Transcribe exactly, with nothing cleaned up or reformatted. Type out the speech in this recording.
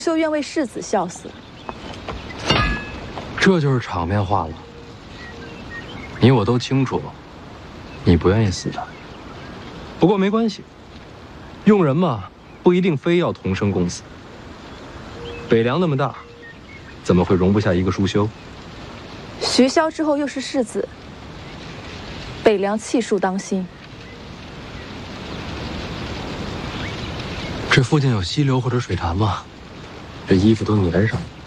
就愿为世子效死。 这就是场面话了。你我都清楚，你不愿意死的。不过没关系，用人嘛，不一定非要同生共死。北凉那么大，怎么会容不下一个舒修？ 徐骁之后又是世子，北凉气数当心。 这附近有溪流或者水潭吗？这衣服都粘上了。